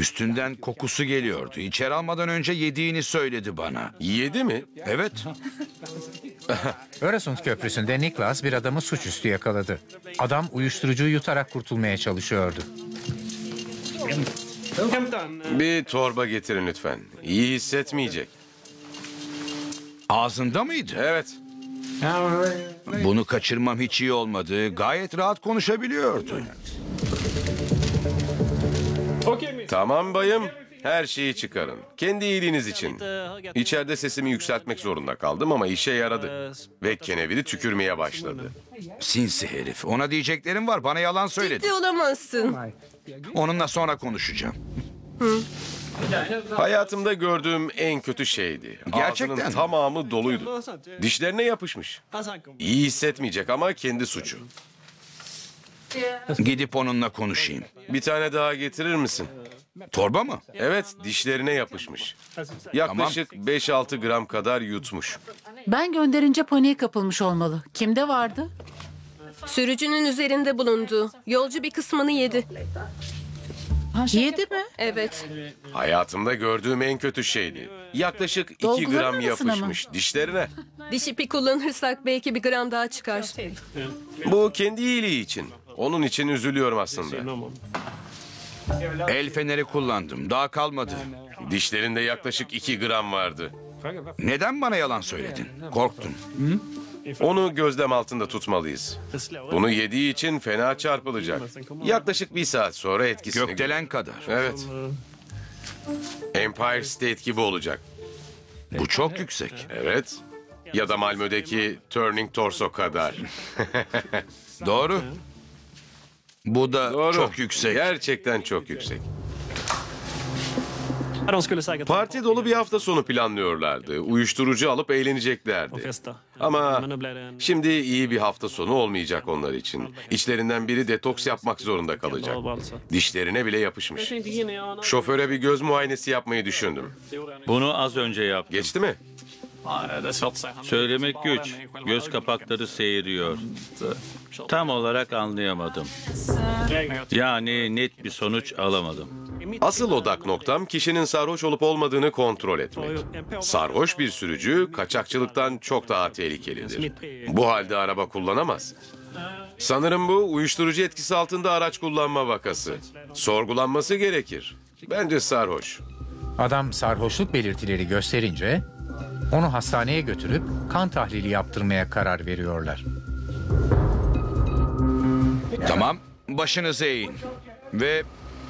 Üstünden kokusu geliyordu. İçeri almadan önce yediğini söyledi bana. Yedi mi? Evet. Öresund Köprüsü'nde Niklas bir adamı suçüstü yakaladı. Adam uyuşturucuyu yutarak kurtulmaya çalışıyordu. Bir torba getirin lütfen. İyi hissetmeyecek. Ağzında mıydı? Evet. Bunu kaçırmam hiç iyi olmadı. Gayet rahat konuşabiliyordu. Tamam bayım. Her şeyi çıkarın. Kendi iyiliğiniz için. İçeride sesimi yükseltmek zorunda kaldım ama işe yaradı. Ve keneviri tükürmeye başladı. Sinsi herif. Ona diyeceklerim var. Bana yalan söyledi. Ciddi olamazsın. Onunla sonra konuşacağım. Hayatımda gördüğüm en kötü şeydi. Gerçekten Ağzının mi? tamamı doluydu. Dişlerine yapışmış. İyi hissetmeyecek ama kendi suçu. Gidip onunla konuşayım. Bir tane daha getirir misin? Torba mı? Evet, dişlerine yapışmış. Yaklaşık 5-6 gram kadar yutmuş. Ben gönderince paniğe kapılmış olmalı. Kimde vardı? Sürücünün üzerinde bulundu. Yolcu bir kısmını yedi. Yedi mi? Evet. Hayatımda gördüğüm en kötü şeydi. Yaklaşık 2 Dolguların gram arasına mı? yapışmış dişlerine. Diş ipi kullanırsak belki bir gram daha çıkar. Bu kendi iyiliği için. Onun için üzülüyorum aslında. El feneri kullandım. Daha kalmadı. Dişlerinde yaklaşık 2 gram vardı. Neden bana yalan söyledin? Korktum. Onu gözlem altında tutmalıyız. Bunu yediği için fena çarpılacak. Yaklaşık 1 saat sonra etkisini... Gökdelen kadar. Evet. Empire State gibi olacak. Bu çok yüksek. Evet. Ya da Malmö'deki Turning Torso kadar. Doğru. Bu da Doğru. çok yüksek. Gerçekten çok yüksek. Parti dolu bir hafta sonu planlıyorlardı. Uyuşturucu alıp eğleneceklerdi. Ama şimdi iyi bir hafta sonu olmayacak onlar için. İçlerinden biri detoks yapmak zorunda kalacak. Dişlerine bile yapışmış. Şoföre bir göz muayenesi yapmayı düşündüm. Bunu az önce yaptım. Geçti mi? Söylemek güç. Göz kapakları seyiriyor. Tam olarak anlayamadım. Yani net bir sonuç alamadım. Asıl odak noktam kişinin sarhoş olup olmadığını kontrol etmek. Sarhoş bir sürücü kaçakçılıktan çok daha tehlikelidir. Bu halde araba kullanamaz. Sanırım bu uyuşturucu etkisi altında araç kullanma vakası. Sorgulanması gerekir. Bence sarhoş. Adam sarhoşluk belirtileri gösterince onu hastaneye götürüp kan tahlili yaptırmaya karar veriyorlar. Tamam. Başınızı eğin. Ve...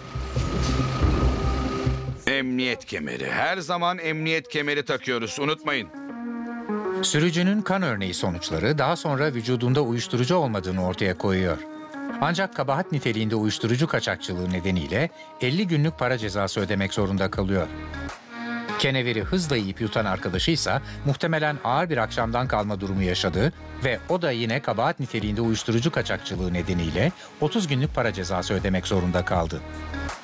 Emniyet kemeri. Her zaman emniyet kemeri takıyoruz. Unutmayın. Sürücünün kan örneği sonuçları daha sonra vücudunda uyuşturucu olmadığını ortaya koyuyor. Ancak kabahat niteliğinde uyuşturucu kaçakçılığı nedeniyle 50 günlük para cezası ödemek zorunda kalıyor. Keneviri hızla yiyip yutan arkadaşıysa muhtemelen ağır bir akşamdan kalma durumu yaşadı ve o da yine kabahat niteliğinde uyuşturucu kaçakçılığı nedeniyle 30 günlük para cezası ödemek zorunda kaldı.